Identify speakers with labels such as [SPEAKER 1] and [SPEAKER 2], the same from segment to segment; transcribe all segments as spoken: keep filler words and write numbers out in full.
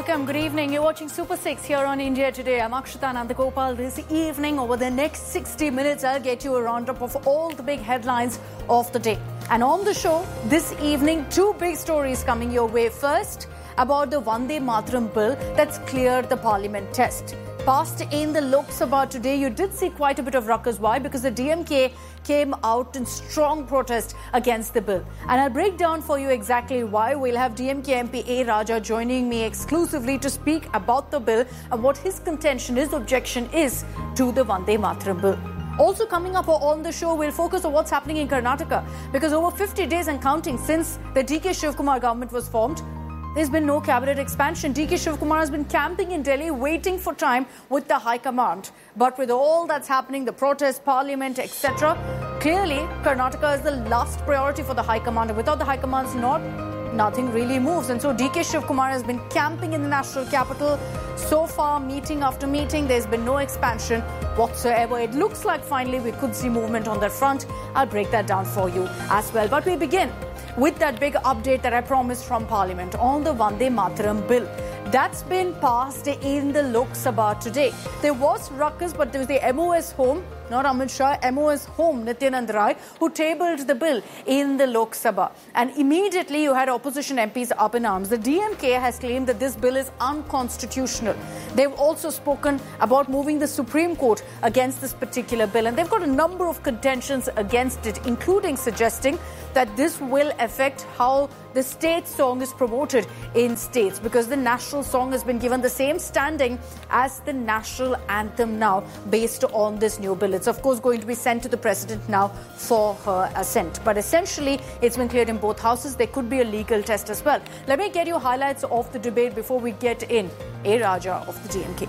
[SPEAKER 1] welcome. Good evening. You're watching Super six here on India Today. I'm Akshita Nandagopal. This evening, over the next sixty minutes, I'll get you a roundup of all the big headlines of the day. And on the show, this evening, two big stories coming your way. First, about the Vande Mataram bill that's cleared the parliament test. Passed in the Lok Sabha today, you did see quite a bit of ruckus. Why? Because the D M K came out in strong protest against the bill. And I'll break down for you exactly why. We'll have D M K M P A Raja joining me exclusively to speak about the bill and what his contention, his objection is to the Vande Mataram bill. Also coming up on the show, we'll focus on what's happening in Karnataka. Because over fifty days and counting since the D K Shivkumar government was formed, there's been no cabinet expansion. D K Shivkumar has been camping in Delhi, waiting for time with the High Command. But with all that's happening, the protest, parliament, et cetera, clearly Karnataka is the last priority for the High Command. And without the High Command's nod, nothing really moves. And so D K Shivkumar has been camping in the national capital. So far, meeting after meeting, there's been no expansion whatsoever. It looks like finally we could see movement on that front. I'll break that down for you as well. But we begin with that big update that I promised from Parliament on the Vande Mataram bill. That's been passed in the Lok Sabha today. There was ruckus, but there was the M O S home, not Amit Shah, M O S home, Nityanand Rai, who tabled the bill in the Lok Sabha. And immediately you had opposition M Ps up in arms. The D M K has claimed that this bill is unconstitutional. They've also spoken about moving the Supreme Court against this particular bill. And they've got a number of contentions against it, including suggesting that this will affect how the state song is promoted in states, because the national song has been given the same standing as the national anthem now based on this new bill. It's of course going to be sent to the president now for her assent. But essentially, it's been cleared in both houses. There could be a legal test as well. Let me get you highlights of the debate before we get in. A. Raja of the D M K.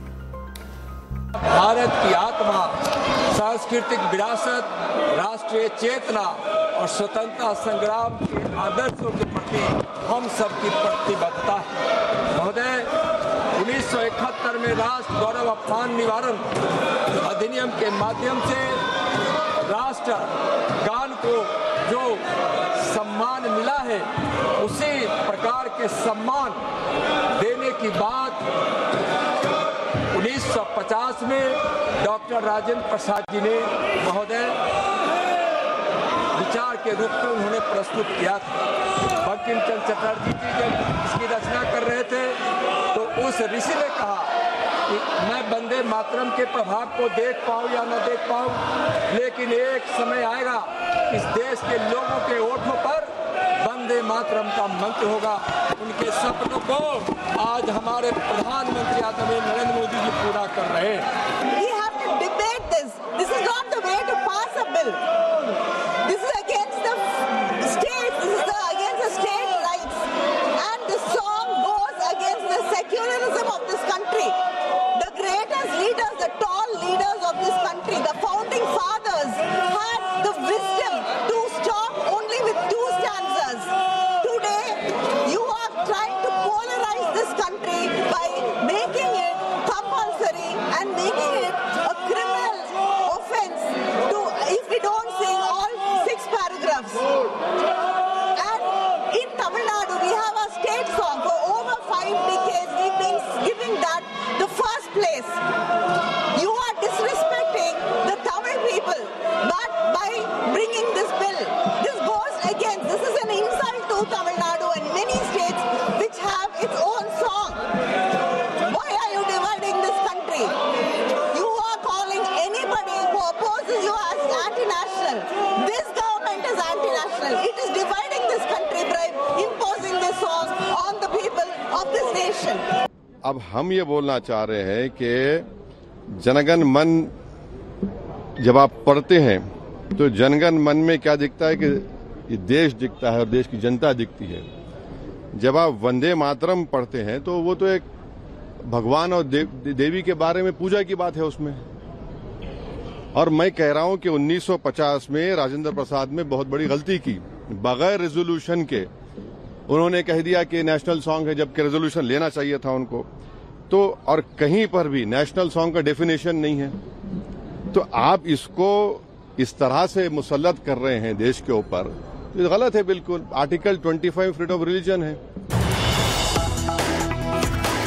[SPEAKER 2] Bharat की आत्मा, सांस्कृतिक विरासत, राष्ट्रीय चेतना और स्वतंत्रता संग्राम के आदर्शों के प्रति हम सबकी प्रतिबद्धता है। महोदय, उन्नीस सौ इकहत्तर में राष्ट्र गौरव अपमान निवारण अधिनियम के माध्यम से राष्ट्र गान को जो सम्मान मिला है, उसी प्रकार के सम्मान देने की बात उन्नीस सौ पचास में डॉक्टर राजेंद्र प्रसाद जी ने महोदय विचार के रूप में उन्होंने प्रस्तुत किया था। बंकिम चंद्र चटर्जी जी जब इसकी रचना कर रहे थे तो उस ऋषि ने कहा कि मैं वंदे मातरम के प्रभाव को देख पाऊं या न देख पाऊं, लेकिन एक समय आएगा इस देश के लोगों के ओठों पर वंदे मातरम का मंत्र होगा। उनके सपनों को आज हमारे प्रधानमंत्री आदरणीय नरेंद्र मोदी जी पूरा कर रहे हैं।
[SPEAKER 3] We have to debate this. This is not the way to pass a bill. This is against the state. This is the, against the state rights. And the song goes against the secularism of this country. The greatest leaders, the tall leaders of this country, the founding fathers had the wisdom to stop only with two stanzas. Today, you are trying to polarize this country by making it compulsory and making it a criminal offense to, if we don't sing all six paragraphs. And in Tamil Nadu, we have a state song. For over five decades, we've been giving that the first place. You are disrespecting the Tamil people, but by bringing this bill, this goes against, this is an insult to Tamil Nadu and many states which have its own song. Why are you dividing this country? You are calling anybody who opposes you as anti-national. This government is anti-national. It is dividing this country by imposing this song on the people of this nation.
[SPEAKER 4] अब हम ये बोलना चाह रहे हैं कि जनगण मन जब आप पढ़ते हैं तो जनगण मन में क्या दिखता है कि ये देश दिखता है और देश की जनता दिखती है। जब आप वंदे मातरम पढ़ते हैं तो वो तो एक भगवान और देव, देवी के बारे में पूजा की बात है उसमें। और मैं कह रहा हूं कि उन्नीस सौ पचास में राजेंद्र प्रसाद ने बहुत बड़ी गलती की। बगैर रेजोल्यूशन के उन्होंने कह दिया कि नेशनल सॉन्ग है, जबकि रेजोल्यूशन लेना चाहिए था उनको। तो और कहीं पर भी नेशनल सॉन्ग का डेफिनेशन नहीं है। तो आप इसको इस तरह से मुसल्लत कर रहे हैं देश के ऊपर, तो गलत है बिल्कुल। आर्टिकल पच्चीस फ्रीडम ऑफ रिलीजन है।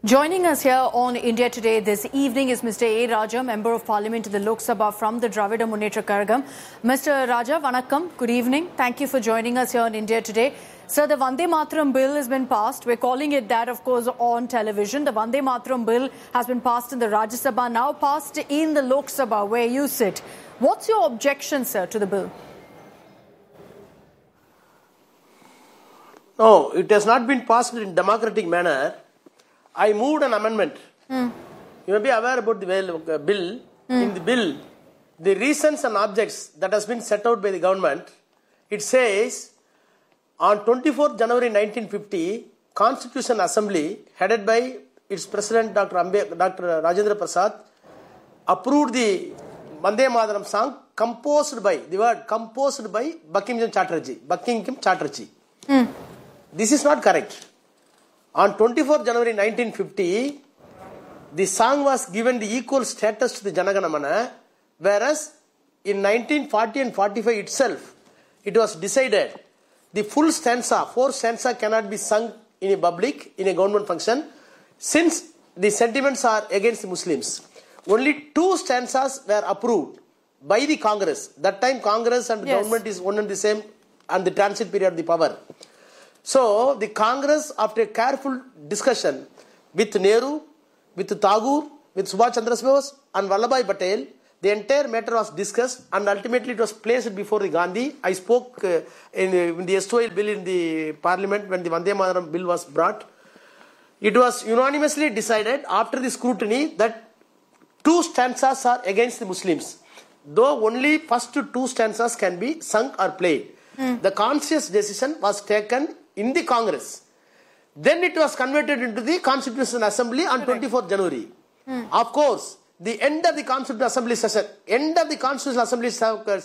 [SPEAKER 1] Joining us here on India Today this evening is Mister A. Raja, Member of Parliament in the Lok Sabha from the Dravida Munnetra Kazhagam. Mister Raja, vanakkam, good evening. Thank you for joining us here on India Today. Sir, the Vande Mataram bill has been passed. We're calling it that, of course, on television. The Vande Mataram bill has been passed in the Rajya Sabha, now passed in the Lok Sabha, where you sit. What's your objection, sir, to the bill?
[SPEAKER 5] No, it has not been passed in democratic manner. I moved an amendment. Mm. You may be aware about the bill. Mm. In the bill, the reasons and objects that has been set out by the government, it says, on twenty-fourth January nineteen fifty, Constitution Assembly, headed by its President Doctor Ambe- Doctor Rajendra Prasad, approved the Vande Mataram song composed by, the word composed by Bankim Chatterjee. Bankim Chatterjee. Mm. This is not correct. On twenty-fourth January nineteen fifty, the song was given the equal status to the Jana Gana Mana, whereas in nineteen forty and forty-five itself, it was decided the full stanza, four stanza cannot be sung in a public, in a government function, since the sentiments are against the Muslims. Only two stanzas were approved by the Congress. That time Congress and the yes. government is one and the same, and the transit period of the power. So, the Congress, after a careful discussion with Nehru, with Tagore, with Subhash Chandra Bose and Vallabhbhai Patel, the entire matter was discussed and ultimately it was placed before the Gandhi. I spoke uh, in, uh, in the S two I bill in the parliament when the Vande Mataram bill was brought. It was unanimously decided after the scrutiny that two stanzas are against the Muslims, though only first two stanzas can be sung or played. Mm. The conscious decision was taken in the Congress. Then it was converted into the Constitutional Assembly on twenty-fourth January. Hmm. Of course, the end of the Constitutional Assembly session, end of the Constitutional Assembly